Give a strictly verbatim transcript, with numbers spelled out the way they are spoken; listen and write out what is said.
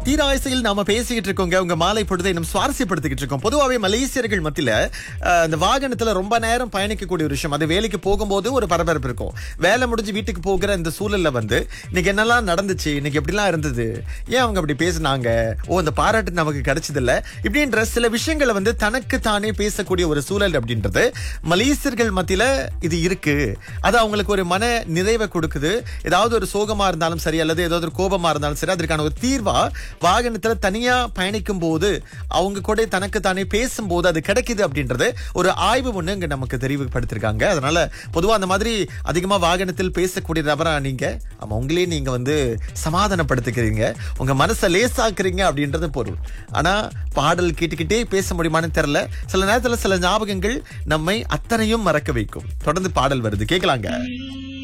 தீராயசையில் நாம பேசிக்கிட்டு இருக்கோங்க. உங்க மாலை பொழுதை நம்ம சுவாரஸ்யப்படுத்திக்கிட்டு இருக்கோம். பொதுவாகவே மலேசியர்கள் மத்தியில அஹ், இந்த வாகனத்துல ரொம்ப நேரம் பயணிக்கக்கூடிய ஒரு விஷயம். அது வேலைக்கு போகும்போது ஒரு பரபரப்பு இருக்கும். வேலை முடிஞ்சு வீட்டுக்கு போகிற இந்த சூழல்ல வந்து இன்னைக்கு என்னெல்லாம் நடந்துச்சு, இன்னைக்கு எப்படிலாம் இருந்தது, ஏன் அவங்க அப்படி பேசினாங்க, ஓ அந்த பாராட்டு நமக்கு கிடைச்சது இல்ல, இப்படின்ற சில விஷயங்களை வந்து தனக்கு தானே பேசக்கூடிய ஒரு சூழல் அப்படின்றது மலேசியர்கள் மத்தியில இது இருக்கு. அது அவங்களுக்கு ஒரு மன நிறைவை கொடுக்குது. ஏதாவது ஒரு சோகமா இருந்தாலும் சரி, அல்லது ஏதாவது ஒரு கோபமா இருந்தாலும் சரி, அதற்கான ஒரு தீர்வா வாகனத்துல தனியா பயணிக்கும் போது அவங்க கூட தனக்கு தானே பேசும்போது அது கிடைக்குது அப்படின்றது ஒரு ஆய்வு ஒண்ணு இங்க நமக்கு தெரிவுபடுத்திருக்காங்க. அதனால பொதுவா அந்த மாதிரி அதிகமா வாகனத்தில் பேசக்கூடிய நபரா நீங்க, ஆமா உங்களே நீங்க வந்து சமாதானப்படுத்திக்கிறீங்க, உங்க மனசை லேசாக்குறீங்க அப்படின்றது பொருள். ஆனா பாடல் கேட்டுக்கிட்டே பேச முடியுமான்னு தெரியல. சில நேரத்துல சில ஞாபகங்கள் நம்மை அத்தனையும் மறக்க வைக்கும். தொடர்ந்து பாடல் வருது, கேட்கலாங்க.